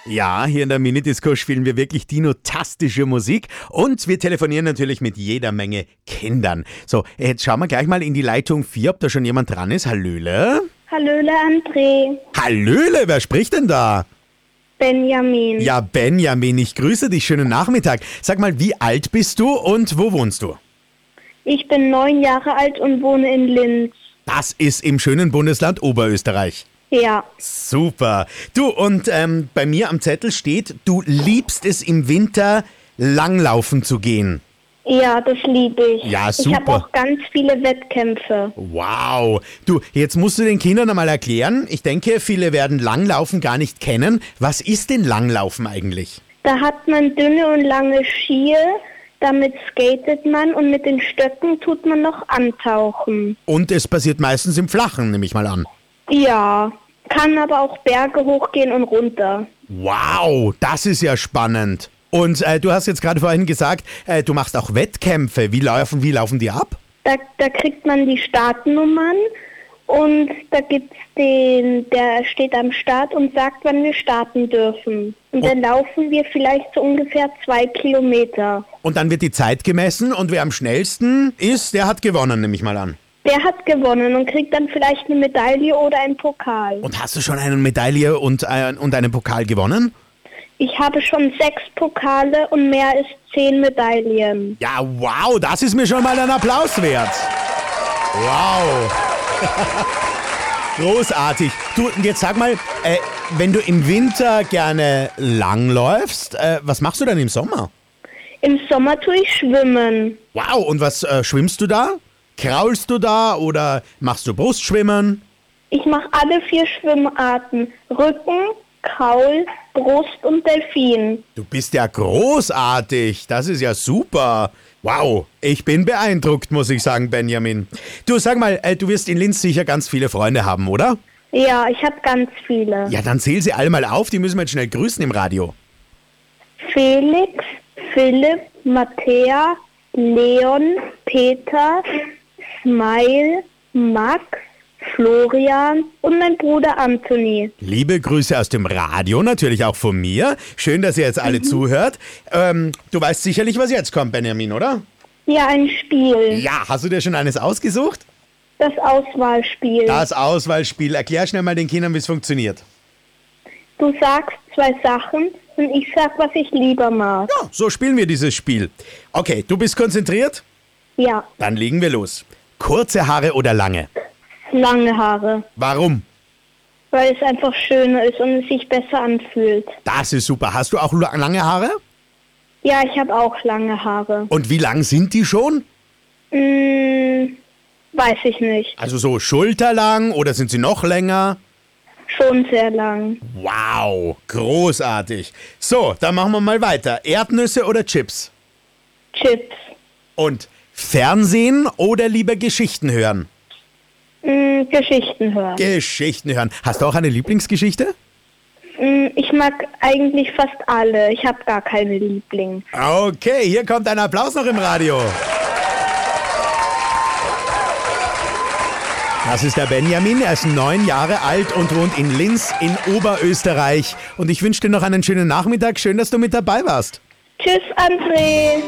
Ja, hier in der Minidisco spielen wir wirklich dinotastische Musik und wir telefonieren natürlich mit jeder Menge Kindern. So, jetzt schauen wir gleich mal in die Leitung 4, ob da schon jemand dran ist. Hallöle? Hallöle, André. Hallöle, wer spricht denn da? Benjamin. Ja, Benjamin, ich grüße dich, schönen Nachmittag. Sag mal, wie alt bist du und wo wohnst du? Ich bin 9 Jahre alt und wohne in Linz. Das ist im schönen Bundesland Oberösterreich. Ja. Super. Du, und bei mir am Zettel steht, du liebst es im Winter langlaufen zu gehen. Ja, das liebe ich. Ja, super. Ich habe auch ganz viele Wettkämpfe. Wow. Du, jetzt musst du den Kindern einmal erklären. Ich denke, viele werden Langlaufen gar nicht kennen. Was ist denn Langlaufen eigentlich? Da hat man dünne und lange Skier, damit skatet man und mit den Stöcken tut man noch antauchen. Und es passiert meistens im Flachen, nehme ich mal an. Ja, kann aber auch Berge hochgehen und runter. Wow, das ist ja spannend. Und du hast jetzt gerade vorhin gesagt, du machst auch Wettkämpfe. Wie laufen die ab? Da kriegt man die Startnummern und da gibt's der steht am Start und sagt, wann wir starten dürfen. Und dann laufen wir vielleicht so ungefähr 2 Kilometer. Und dann wird die Zeit gemessen und wer am schnellsten ist, der hat gewonnen, nehme ich mal an. Der hat gewonnen und kriegt dann vielleicht eine Medaille oder einen Pokal. Und hast du schon eine Medaille und einen Pokal gewonnen? Ich habe schon 6 Pokale und mehr als 10 Medaillen. Ja, wow, das ist mir schon mal ein Applaus wert. Wow. Großartig. Du, jetzt sag mal, wenn du im Winter gerne langläufst, was machst du dann im Sommer? Im Sommer tue ich schwimmen. Wow, und was schwimmst du da? Kraulst du da oder machst du Brustschwimmen? Ich mache alle 4 Schwimmarten. Rücken, Kraul, Brust und Delfin. Du bist ja großartig. Das ist ja super. Wow, ich bin beeindruckt, muss ich sagen, Benjamin. Du, sag mal, du wirst in Linz sicher ganz viele Freunde haben, oder? Ja, ich habe ganz viele. Ja, dann zähl sie alle mal auf. Die müssen wir jetzt schnell grüßen im Radio. Felix, Philipp, Matthäa, Leon, Peter, Smile, Max, Florian und mein Bruder Anthony. Liebe Grüße aus dem Radio, natürlich auch von mir. Schön, dass ihr jetzt alle zuhört. Du weißt sicherlich, was jetzt kommt, Benjamin, oder? Ja, ein Spiel. Ja, hast du dir schon eines ausgesucht? Das Auswahlspiel. Das Auswahlspiel. Erklär schnell mal den Kindern, wie es funktioniert. Du sagst 2 Sachen und ich sag, was ich lieber mag. Ja, so spielen wir dieses Spiel. Okay, du bist konzentriert? Ja, Dann legen wir los. Kurze Haare oder lange? lange Haare. Warum? Weil es einfach schöner ist und es sich besser anfühlt. Das ist super. Hast du auch lange Haare? Ja, ich habe auch lange Haare. Und wie lang sind die schon? Weiß ich nicht. Also so schulterlang oder sind sie noch länger? Schon sehr lang. Wow, großartig. So, dann machen wir mal weiter. Erdnüsse oder Chips? Chips. Und Fernsehen oder lieber Geschichten hören? Geschichten hören. Geschichten hören. Hast du auch eine Lieblingsgeschichte? Ich mag eigentlich fast alle. Ich habe gar keine Liebling. Okay, hier kommt ein Applaus noch im Radio. Das ist der Benjamin, er ist 9 Jahre alt und wohnt in Linz in Oberösterreich. Und ich wünsche dir noch einen schönen Nachmittag. Schön, dass du mit dabei warst. Tschüss, André.